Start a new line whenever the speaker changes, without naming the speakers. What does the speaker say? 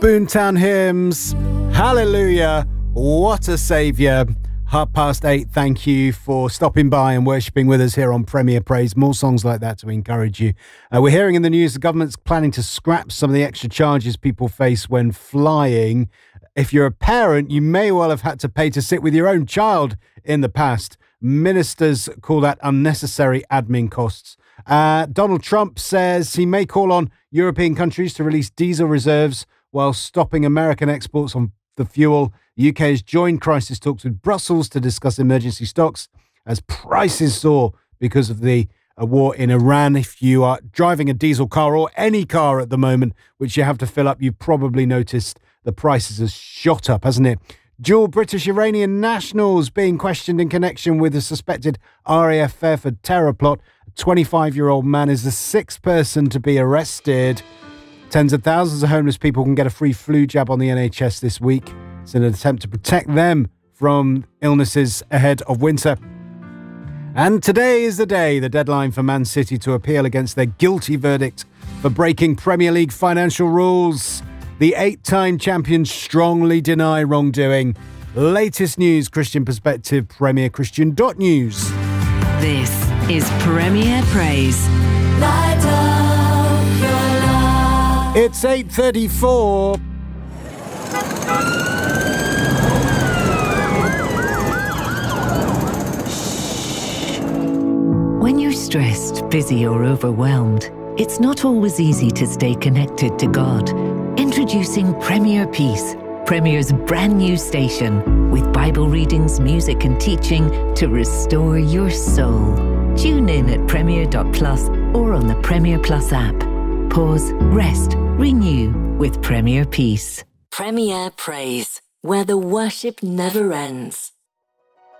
Boomtown Hymns, hallelujah, what a saviour. 8:30, thank you for stopping by and worshipping with us here on Premier Praise. More songs like that to encourage you. We're hearing in the news the government's planning to scrap some of the extra charges people face when flying. If you're a parent, you may well have had to pay to sit with your own child in the past. Ministers call that unnecessary admin costs. Donald Trump says he may call on European countries to release diesel reserves while stopping American exports on the fuel. The UK has joined crisis talks with Brussels to discuss emergency stocks as prices soar because of the war in Iran. If you are driving a diesel car or any car at the moment, which you have to fill up, you probably noticed the prices have shot up, hasn't it? Dual British Iranian nationals being questioned in connection with a suspected RAF Fairford terror plot. A 25-year-old man is the sixth person to be arrested. Tens of thousands of homeless people can get a free flu jab on the NHS this week. It's an attempt to protect them from illnesses ahead of winter. And today is the day, the deadline for Man City to appeal against their guilty verdict for breaking Premier League financial rules. The 8-time champions strongly deny wrongdoing. Latest news, Christian Perspective, premierchristian.news.
This is Premier Praise.
Light up your love.
It's 8:34.
When you're stressed, busy or overwhelmed, it's not always easy to stay connected to God. Introducing Premier Peace, Premier's brand new station, with Bible readings, music and teaching to restore your soul. Tune in at premier.plus or on the Premier Plus app. Pause, rest, renew with Premier Peace.
Premier Praise, where the worship never ends.